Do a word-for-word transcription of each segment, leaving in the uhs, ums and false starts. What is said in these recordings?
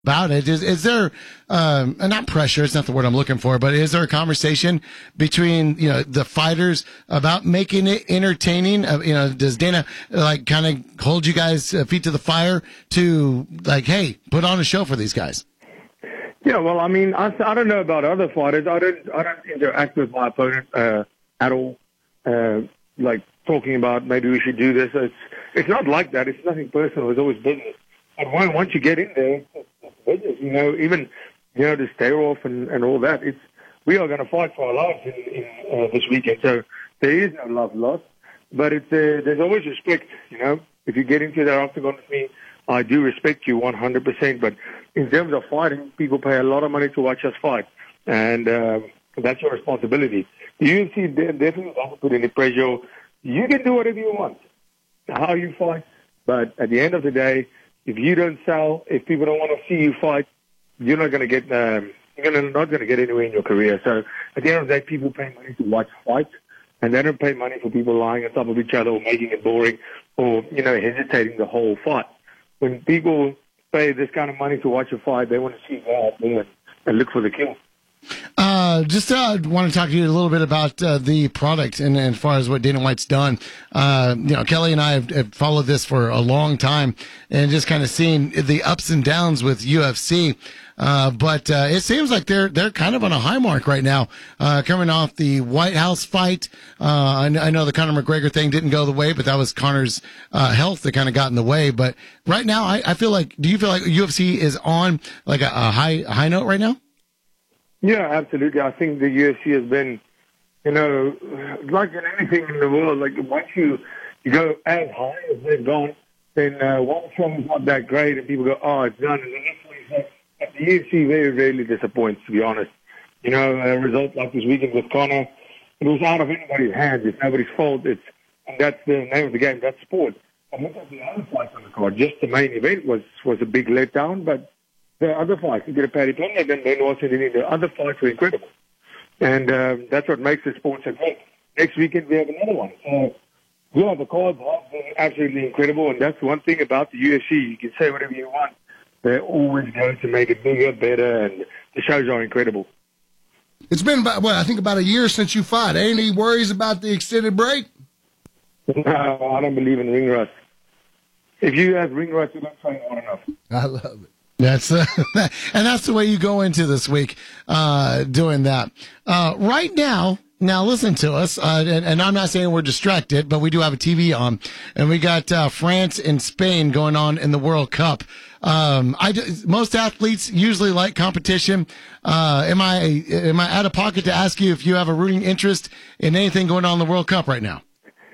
about it. Is is there um, not pressure? It's not the word I'm looking for, but is there a conversation between you know the fighters about making it entertaining? Uh, you know, does Dana like kind of hold you guys uh, feet to the fire to like, hey, put on a show for these guys? Yeah, well, I mean, I, I don't know about other fighters. I don't I don't interact with my opponent uh, at all. Uh, like talking about maybe we should do this. It's it's not like that. It's nothing personal. It's always business. And once you get in there, it's business. You know, even you know the stare off and, and all that. It's we are going to fight for our lives in, in uh, this weekend. So there is no love lost, but it's uh, there's always respect. You know, if you get into that octagon with me, I do respect you one hundred percent. But in terms of fighting, people pay a lot of money to watch us fight, and uh, that's your responsibility. The U F C definitely doesn't put any pressure. You can do whatever you want, how you fight, but at the end of the day, if you don't sell, if people don't want to see you fight, you're not going to get um, you're gonna, not going to get anywhere in your career. So at the end of the day, people pay money to watch fights, and they don't pay money for people lying on top of each other or making it boring or you know hesitating the whole fight. When people pay this kind of money to watch a fight, they want to see go out there and, and look for the kill. Uh, just uh, want to talk to you a little bit about uh, the product and, and as far as what Dana White's done. Uh, you know, Kelly and I have, have followed this for a long time and just kind of seen the ups and downs with U F C. Uh, but uh, it seems like they're they're kind of on a high mark right now, uh, coming off the White House fight. Uh, I, I know the Conor McGregor thing didn't go the way, but that was Conor's uh, health that kind of got in the way. But right now, I, I feel like, do you feel like U F C is on like a, a high a high note right now? Yeah, absolutely. I think the U F C has been, you know, like in anything in the world, like once you, you go as high as they've gone, then uh, one show is not that great and people go, oh, it's done. And the next one is like, but the U F C very rarely disappoints, to be honest. You know, a result like this weekend with Conor, it was out of anybody's hands. It's nobody's fault. It's, and that's the name of the game. That's sport. And look at the other fights on the card. Just the main event was, was a big letdown, but the other fights, you get a Paddy Pimblett, and then also the other fights were incredible. And um, that's what makes the sport so great. Next weekend, we have another one. So, yeah, the cards have been absolutely incredible, and that's one thing about the U F C. You can say whatever you want. They're always going to make it bigger, better, and the shows are incredible. It's been, about, what, I think about a year since you fought. Any worries about the extended break? No, I don't believe in ring rust. If you have ring rust, you don't train hard enough. I love it. That's uh, and that's the way you go into this week, uh, doing that. Uh, right now, now listen to us, uh, and, and I'm not saying we're distracted, but we do have a T V on, and we got uh, France and Spain going on in the World Cup. Um, I most athletes usually like competition. Uh, am I am I out of pocket to ask you if you have a rooting interest in anything going on in the World Cup right now?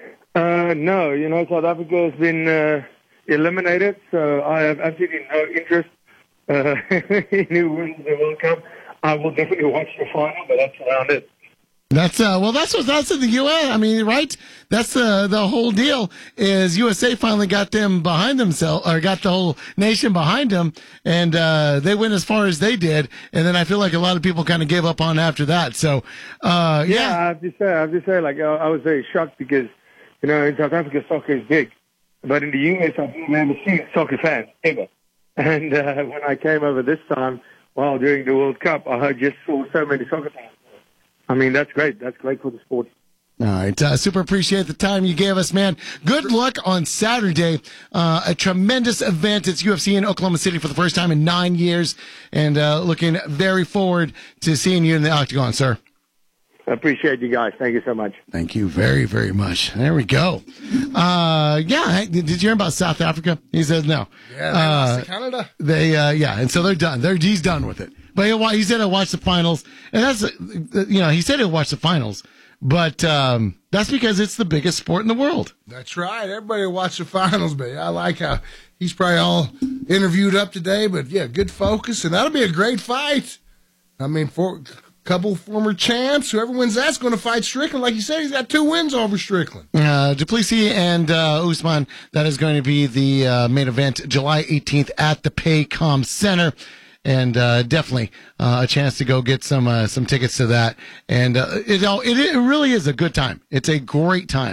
Uh, no, you know South Africa has been uh, eliminated, so I have absolutely no interest. Uh, who wins the World Cup. I will definitely watch the final, but that's around it. That's uh, well, that's what that's in the U S. I mean, right? That's uh, the whole deal. Is U S A finally got them behind themselves, or got the whole nation behind them, and uh, they went as far as they did. And then I feel like a lot of people kind of gave up on after that. So, uh, yeah. yeah, I have to say, I have to say, like I, I was very shocked because you know in South Africa soccer is big, but in the U S I've never seen soccer fans ever. And uh, when I came over this time, well, during the World Cup, I just saw so many soccer fans. I mean, that's great. That's great for the sport. All right. Uh, super appreciate the time you gave us, man. Good luck on Saturday. Uh, a tremendous event. It's U F C in Oklahoma City for the first time in nine years. And uh, looking very forward to seeing you in the octagon, sir. I appreciate you guys. Thank you so much. Thank you very, very much. There we go. Uh, yeah. Did you hear about South Africa? He says no. Yeah, they uh, lost to Canada. They, uh, yeah. And so they're done. They're, he's done with it. But he, he said he'll watch the finals. And that's, you know, he said he'll watch the finals. But um, that's because it's the biggest sport in the world. That's right. Everybody will watch the finals, but I like how he's probably all interviewed up today. But, yeah, good focus. And that'll be a great fight. I mean, for... couple former champs. Whoever wins that's going to fight Strickland. Like you said, he's got two wins over Strickland. Uh, Duplessis and uh, Usman, that is going to be the uh, main event July eighteenth at the Paycom Center. And uh, definitely uh, a chance to go get some uh, some tickets to that. And uh, it, it, it really is a good time. It's a great time.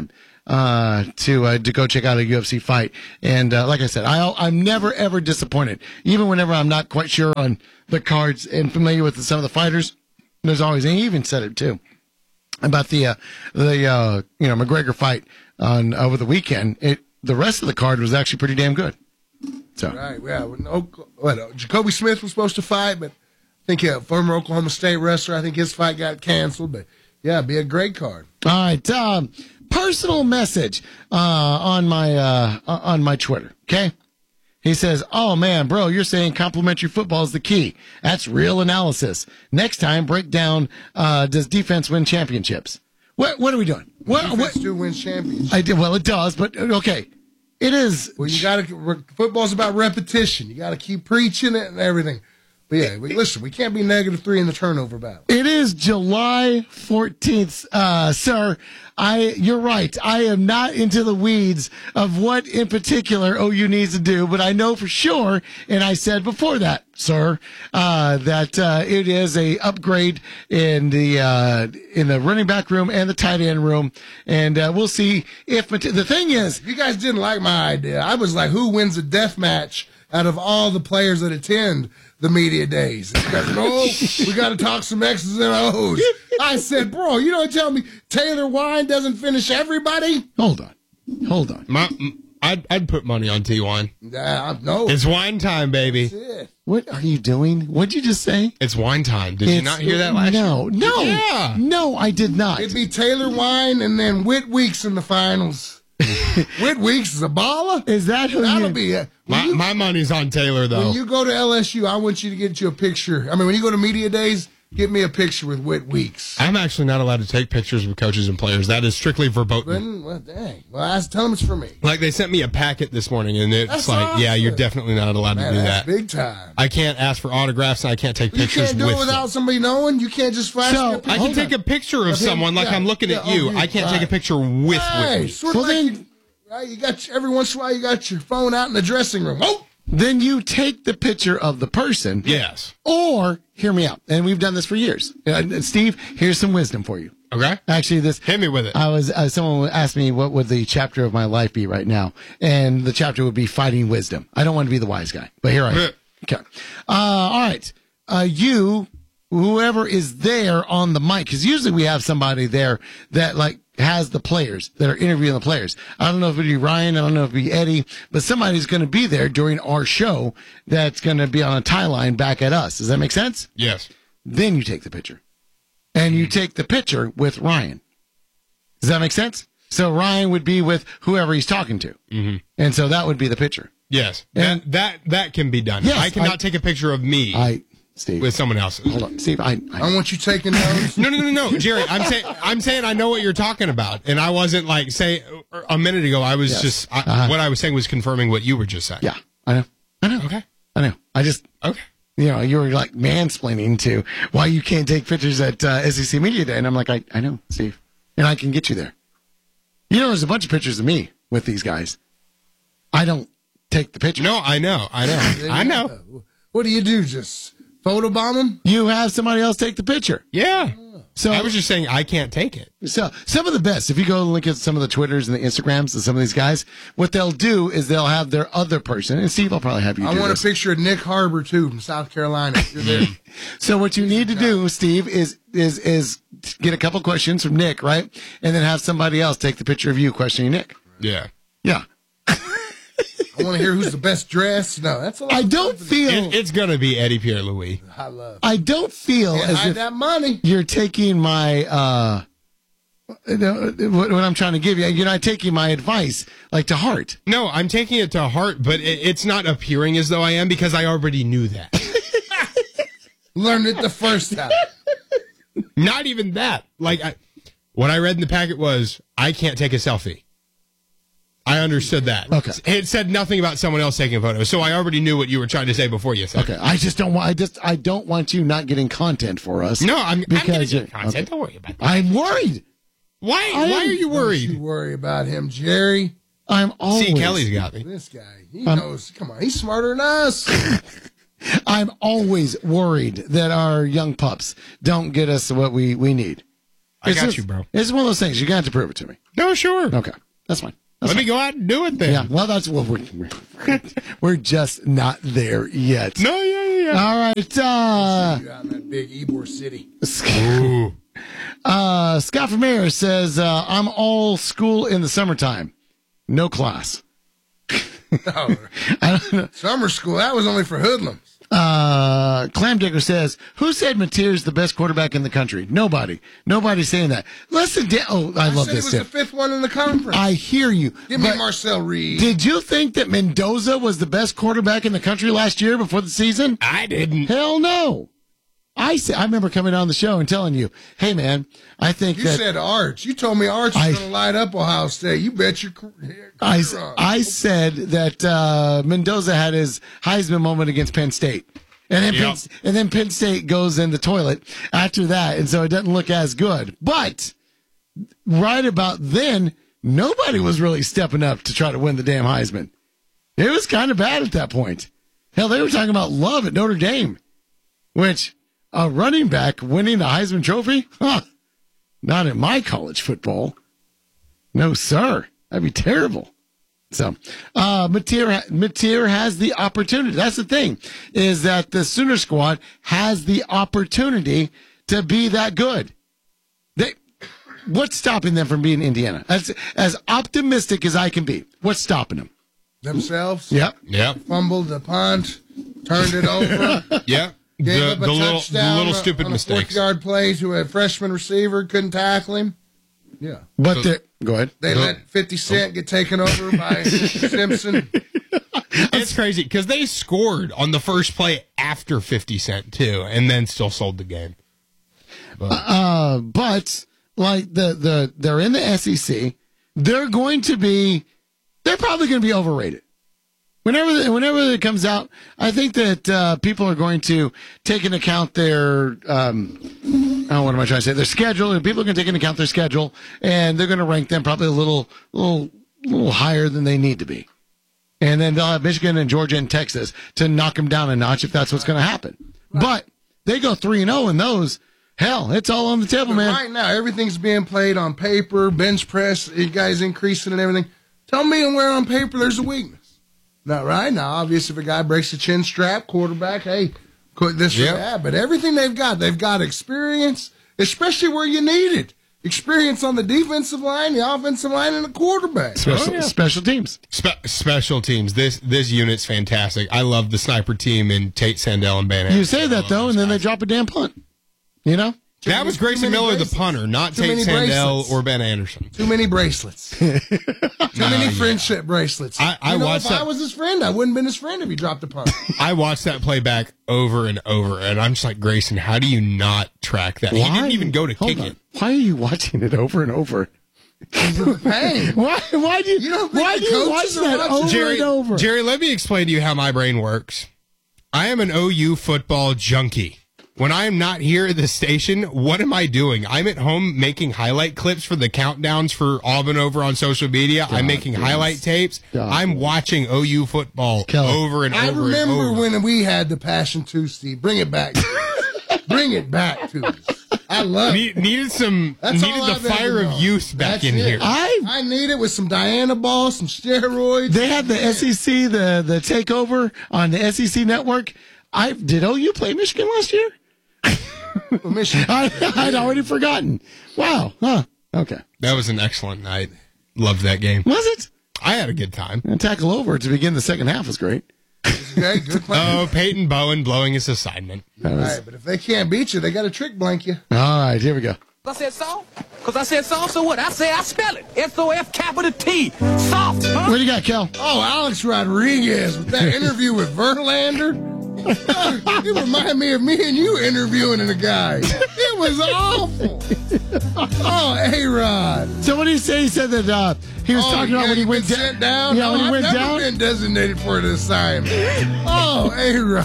uh, to uh, to go check out a U F C fight. And uh, like I said, I, I'm never ever disappointed, even whenever I'm not quite sure on the cards and familiar with some of the fighters. There's always, and he even said it too about the uh, the uh, you know McGregor fight on over the weekend. It the rest of the card was actually pretty damn good. So right, yeah. No, what, uh, Jacoby Smith was supposed to fight, but I think yeah, former Oklahoma State wrestler. I think his fight got canceled, but yeah, it'd be a great card. All right, um, personal message uh, on my uh, on my Twitter. Okay, he says, "Oh man, bro, you're saying complimentary football is the key. That's real analysis. Next time, break down. Uh, does defense win championships? What What are we doing? What, Defense what do win championships. I did. Well, it does, but okay, it is. Well, you got to. Football's about repetition. You got to keep preaching it and everything. But yeah, we, listen, we can't be negative three in the turnover battle. It is July fourteenth, uh, sir. I, you're right. I am not into the weeds of what in particular O U needs to do, but I know for sure, and I said before that, sir, uh, that, uh, it is a upgrade in the, uh, in the running back room and the tight end room. And, uh, we'll see if, the thing is, you guys didn't like my idea. I was like, who wins a death match out of all the players that attend the media days? And you guys, no, we got to talk some X's and O's. I said, bro, you don't tell me Taylor Wine doesn't finish everybody? Hold on. Hold on. My, I'd, I'd put money on T Wine. Nah, no. It's wine time, baby. That's it. What are you doing? What'd you just say? It's wine time. Did you It's- not hear that last No, year? no. Yeah. No, I did not. It'd be Taylor Wine and then Whit Weeks in the finals. Whit Weeks is a baller. Is that who That'll you... be it. When My, you- my money's on Taylor, though. When you go to L S U, I want you to get you a picture. I mean, when you go to media days, get me a picture with Whit Weeks. I'm actually not allowed to take pictures with coaches and players. That is strictly verboten. Then, well, dang. Well, I tell them it's for me. Like, they sent me a packet this morning, and it's That's like, yeah, awesome. you're definitely not allowed Man, to do that's that. big time. I can't ask for autographs, and I can't take You pictures can't do with it without them. somebody knowing. You can't just flash So, me a picture. I can take a picture of Okay, someone like yeah, I'm looking yeah, at you. oh, I can't take a right. picture with Hey, with me. sort of Well, like then- you, right, you got every once in a while you got your phone out in the dressing room. Oh, Then you take the picture of the person. Yes. Or, hear me out, and we've done this for years. Uh, Steve, here's some wisdom for you. Okay. Actually, this Hit me with it. I was uh, someone asked me what would the chapter of my life be right now, and the chapter would be fighting wisdom. I don't want to be the wise guy, but here I am. Okay. Uh, all right. Uh, you, whoever is there on the mic, because usually we have somebody there that like has the players that are interviewing the players. I don't know if it'd be Ryan. I don't know if it'd be Eddie, but somebody's going to be there during our show that's going to be on a tie line back at us. Does that make sense? Yes. Then you take the picture. And you take the picture with Ryan. Does that make sense? So Ryan would be with whoever he's talking to. Mm-hmm. And so that would be the picture. Yes. And- that, that that can be done. Yes, I cannot I- take a picture of me I, Steve. with someone else. hold on. Steve, I, I, I want you taking notes. No, no, no, no, Jerry. I'm saying, I'm saying, I know what you're talking about, and I wasn't like say a minute ago. I was Yes. just I, Uh-huh. what I was saying was confirming what you were just saying. yeah, I know. I know. Okay. I know. I just, Okay. you know, you were like mansplaining to why you can't take pictures at uh, S E C Media Day. And I'm like, I, I know, Steve. And I can get you there. You know, there's a bunch of pictures of me with these guys. I don't take the picture. No, I know, I know, I know. What do you do? Just photobomb them? You have somebody else take the picture. Yeah. So I was just saying I can't take it. So some of the best, if you go and look at some of the Twitters and the Instagrams of some of these guys, what they'll do is they'll have their other person, and Steve, I'll probably have you I do want this. a picture of Nick Harbor, too, from South Carolina. You're there. So what you need to do, Steve, is is is get a couple questions from Nick, right? And then have somebody else take the picture of you questioning Nick. Yeah. Yeah. I want to hear who's the best dressed. No, that's a lot I of don't confidence. feel It, it's gonna be Eddie Pierre Louis. I love. I don't feel Can't as hide if that money. you're taking my uh what, what I'm trying to give you. You're not taking my advice like to heart. No, I'm taking it to heart, but it, it's not appearing as though I am because I already knew that. Learned it the first time. Not even that. Like I, what I read in the packet was I can't take a selfie. I understood that. Okay. It said nothing about someone else taking photos, so I already knew what you were trying to say before you said. Okay. I just don't want I just I don't want you not getting content for us. No, I'm, I'm Because gonna you're- get content. okay. Don't worry about that. I'm worried. Why? I Why am- are you You worried? worry about him, Jerry. I'm always See, Kelly's got me. This guy, he knows. Come on, he's smarter than us. I'm always worried that our young pups don't get us what we, we need. I It's got just- you, bro. It's one of those things. You're going to have to prove it to me. No, sure. Okay. That's fine. That's Let fine. me go out and do it then. Yeah, well, that's what we're, we're, we're just not there yet. No, yeah, yeah, yeah. All right. Uh, You out in that big Ybor City. Ooh. uh, Scott from Mayor says, uh, I'm all school in the summertime. No class. Oh, I don't know. summer school, that was only for hoodlums. Uh, Clam Digger says, who said Mateer's the best quarterback in the country? Nobody. Nobody's saying that. Listen, Dan- oh, I, I love said this. he was Tim. the fifth one in the conference. I hear you. Give me but Marcel Reed. did you think that Mendoza was the best quarterback in the country last year before the season? I didn't. Hell no. I say, I remember coming on the show and telling you, hey, man, I think You that said Arch. You told me Arch was I- going to light up Ohio State. You bet your career. I, on. I said that uh, Mendoza had his Heisman moment against Penn State. And then, Yep. Penn, and then Penn State goes in the toilet after that, and so it doesn't look as good. But right about then, nobody was really stepping up to try to win the damn Heisman. It was kind of bad at that point. Hell, they were talking about Love at Notre Dame, which a running back winning a Heisman Trophy? Huh. Not in my college football. No, sir. That'd be terrible. So, uh, Mateer, Mateer has the opportunity. That's the thing, is that the Sooner squad has the opportunity to be that good. They, what's stopping them from being Indiana? As, as optimistic as I can be, what's stopping them? Themselves. Yep. Yep. Fumbled the punt. Turned it over. Yep. Gave The, up a the little, the touchdown little on- stupid on a mistakes. fourth-yard play to a freshman receiver. Couldn't tackle him. Yeah. But they're, go ahead. They Nope. let fifty Cent get taken over by Simpson. It's crazy because they scored on the first play after fifty Cent, too, and then still sold the game. Uh, but like the, the, they're in the S E C. They're going to be, they're probably going to be overrated. Whenever, whenever it comes out, I think that uh, people are going to take into account their, um, oh, what am I trying to say? Their schedule, and people are going to take into account their schedule, and they're going to rank them probably a little, little, little higher than they need to be. And then they'll have Michigan and Georgia and Texas to knock them down a notch if that's what's going to happen. But they go three and zero in those. Hell, it's all on the table, But man. right now, everything's being played on paper, bench press, you guys increasing and everything. Tell me where on paper there's a weakness. Not right now. Obviously, if a guy breaks a chin strap, quarterback, hey, quit this Yep. or that. But everything they've got, they've got experience, especially where you need it. Experience on the defensive line, the offensive line, and the quarterback. Special, Oh, yeah. special teams. Spe- special teams. This this unit's fantastic. I love the sniper team and Tate Sandell and Van. You say that though, and then they drop a damn punt. You know, That was Too Grayson many Miller, the bracelets. punter, not Too Tate many Sandell bracelets. or Ben Anderson. Too many bracelets. Too many yeah. friendship bracelets. I- I you know, watched if I that- was his friend, I wouldn't have been his friend if he dropped a punt. I watched that play back over and over, and I'm just like, Grayson, how do you not track that? He didn't even go to Hold kick on. it. Why are you watching it over and over? Pain. Why? Why do you? You don't think why the do you watch coaches are that watching? over Jerry, and over? Jerry, let me explain to you how my brain works. I am an O U football junkie. When I am not here at the station, what am I doing? I'm at home making highlight clips for the countdowns for Auburn over on social media. I'm making goodness. highlight tapes. God I'm watching O U football Kelly. over and I over remember and over. when we had the Passion two, Steve. Bring it back. Bring it back to us. I love it. Ne- needed some That's needed all the I've ever fire of known. youth back That's in it. here. I. I need it with some Diana ball, some steroids. They had the S E C, the the takeover on the S E C network. I did. O U play Michigan last year? Michigan. I, I'd already forgotten. Wow. Huh. Okay. That was an excellent night. Loved that game. Was it? I had a good time. And tackle over to begin the second half was great. Okay, good plan. Oh, Peyton Bowen blowing his assignment. That All was, right, but if they can't beat you, they got a trick blank you. all right. Here we go. I said soft? Because I said soft, so what? I say I spell it. S O F capital T. Soft, huh? What do you got, Kel? Oh, Alex Rodriguez with that interview with Verlander. It reminded me of me and you interviewing a guy. It was awful. Oh, A-Rod. So what did he say? He said that uh, he was Oh, talking about yeah, when he you went been da- sent down. Yeah, No, when he I've went never down. been designated for an assignment. Oh,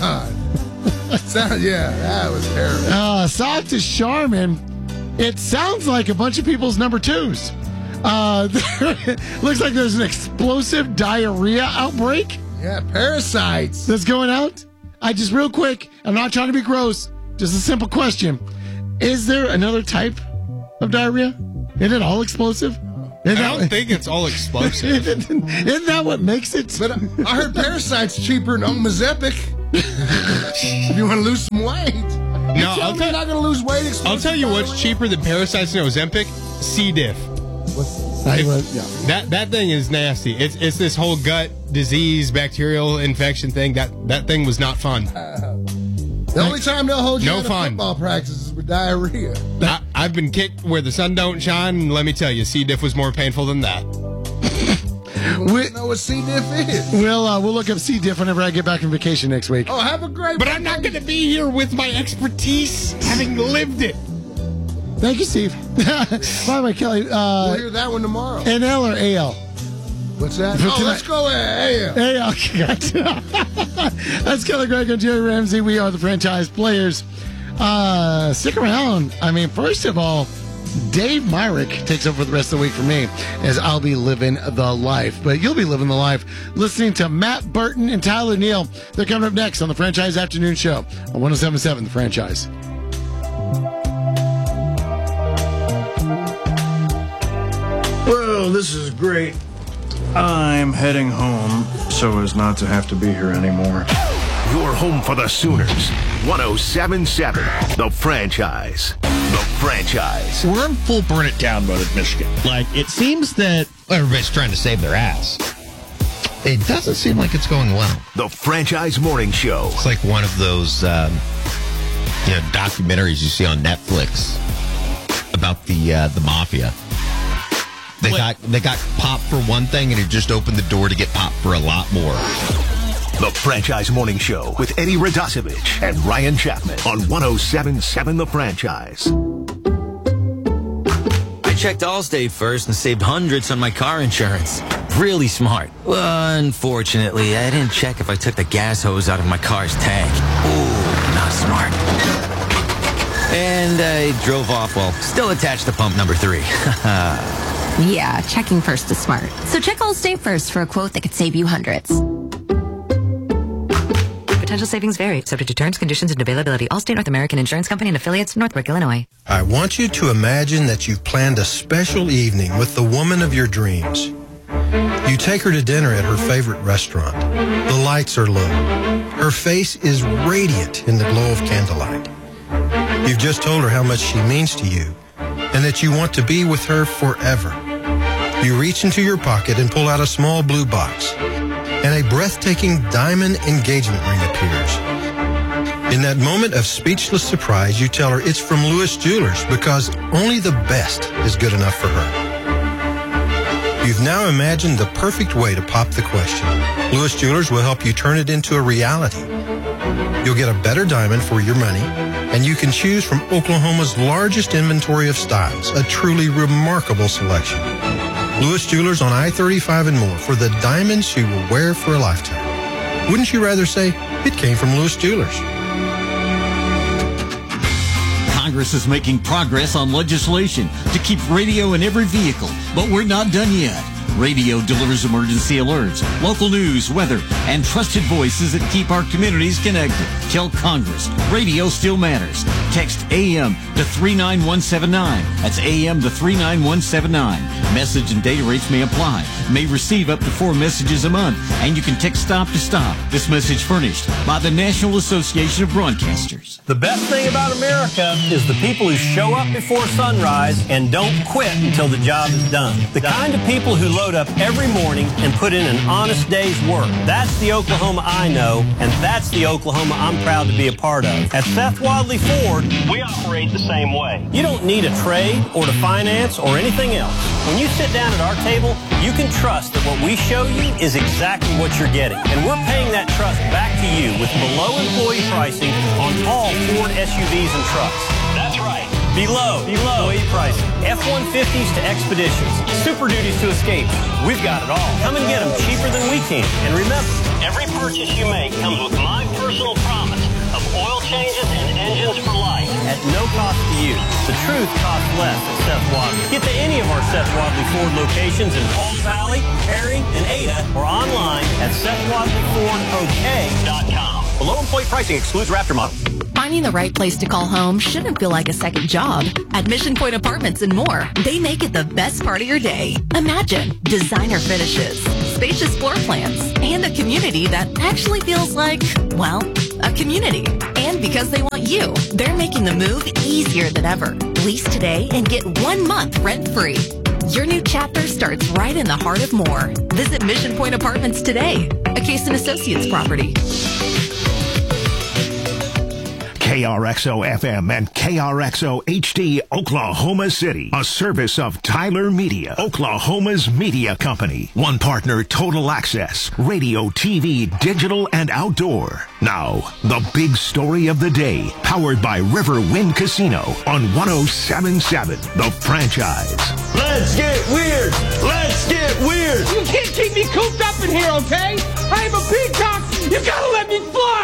A-Rod. Sound, yeah, that was terrible. Uh, soft as Charmin. It sounds like a bunch of people's number twos. Uh, looks like there's an explosive diarrhea outbreak Yeah, parasites. that's going out. I just real quick, I'm not trying to be gross, just a simple question. Is there another type of diarrhea? Is it all explosive? Isn't I that- don't think it's all explosive. Isn't that what makes it? But I heard Parasite's cheaper than Omazepic. If you want to lose some weight. No, Tell I'll me tell, you're not going to lose weight. I'll tell you what's cheaper than Parasites and Ozempic. C. diff. I was- yeah. That that thing is nasty. It's it's this whole gut disease, bacterial infection thing. That that thing was not fun. The only time they'll hold you No at a fun. football practice is with diarrhea. I, I've been kicked where the sun don't shine, and let me tell you, C. diff was more painful than that. We don't know what C. diff is. We'll uh, we'll look up C. diff whenever I get back from vacation next week. Oh, have a great But I'm not going to be here with my expertise, having lived it. Thank you, Steve. By the way, Kelly, We'll uh, hear that one tomorrow. N L or A L? What's that? For Oh, tonight. let's go ahead. A L. Gotcha. That's Kelly Gregg and Jerry Ramsey. We are the franchise players. Uh, stick around. I mean, first of all, Dave Myrick takes over the rest of the week for me as I'll be living the life. But you'll be living the life listening to Matt Burton and Tyler Neal. They're coming up next on the Franchise Afternoon Show on one oh seven point seven The Franchise. Well, this is great. I'm heading home so as not to have to be here anymore. You're home for the Sooners. one oh seven point seven The Franchise. The Franchise. We're in full burn it down mode at Michigan. Like, it seems that everybody's trying to save their ass. It doesn't seem like it's going well. The Franchise Morning Show. It's like one of those, um, you know, documentaries you see on Netflix about the uh, the mafia. They got they got popped for one thing, and it just opened the door to get popped for a lot more. The Franchise Morning Show with Eddie Radosevich and Ryan Chapman on one oh seven point seven The Franchise. I checked Allstate first and saved hundreds on my car insurance. Really smart. Well, unfortunately, I didn't check if I took the gas hose out of my car's tank. Ooh, not smart. And I drove off while still attached to pump number three. Yeah, checking first is smart. So check Allstate first for a quote that could save you hundreds. Potential savings vary, subject to terms, conditions, and availability. Allstate North American Insurance Company and affiliates, Northbrook, Illinois. I want you to imagine that you've planned a special evening with the woman of your dreams. You take her to dinner at her favorite restaurant. The lights are low. Her face is radiant in the glow of candlelight. You've just told her how much she means to you and that you want to be with her forever. You reach into your pocket and pull out a small blue box, and a breathtaking diamond engagement ring appears. In that moment of speechless surprise, you tell her it's from Lewis Jewelers because only the best is good enough for her. You've now imagined the perfect way to pop the question. Lewis Jewelers will help you turn it into a reality. You'll get a better diamond for your money, and you can choose from Oklahoma's largest inventory of styles, a truly remarkable selection. Lewis Jewelers on I thirty-five and more for the diamonds you will wear for a lifetime. Wouldn't you rather say it came from Lewis Jewelers? Congress is making progress on legislation to keep radio in every vehicle, but we're not done yet. Radio delivers emergency alerts, local news, weather, and trusted voices that keep our communities connected. Tell Congress, radio still matters. Text A M to three nine one seven nine. That's A M to three nine one seven nine. Message and data rates may apply. May receive up to four messages a month, and you can text stop to stop. This message furnished by the National Association of Broadcasters. The best thing about America is the people who show up before sunrise and don't quit until the job is done. The kind of people who load up every morning and put in an honest day's work. That's the Oklahoma I know, and that's the Oklahoma I'm proud to be a part of. At Seth Wadley Ford, we operate the same way. You don't need a trade or to finance or anything else. When you sit down at our table, you can trust that what we show you is exactly what you're getting. And we're paying that trust back to you with below employee pricing on all Ford S U Vs and trucks. That's right. Below, below employee pricing. F one fifties to Expeditions. Super Duties to Escapes. We've got it all. Come and get them cheaper than we can. And remember, every purchase you make comes with my personal promise of oil changes and engines for life. At no cost to you. The truth costs less at Seth Wadley. Get to any of our Seth Wadley Ford locations in Pauls Valley, Perry, and Ada, or online at Seth Wadley Ford O K dot com. Below employee pricing excludes Raptor model. Finding the right place to call home shouldn't feel like a second job. At Mission Point Apartments and more, they make it the best part of your day. Imagine designer finishes, spacious floor plans, and a community that actually feels like, well, a community. And because they want you, they're making the move easier than ever. Lease today and get one month rent-free. Your new chapter starts right in the heart of Moore. Visit Mission Point Apartments today, a Case and Associates property. K R X O F M and K R X O H D Oklahoma City, a service of Tyler Media, Oklahoma's media company. One partner, Total Access, radio, T V, digital, and outdoor. Now, the big story of the day, powered by Riverwind Casino on one oh seven point seven, The Franchise. Let's get weird! Let's get weird! You can't keep me cooped up in here, okay? I am a peacock! You gotta let me fly!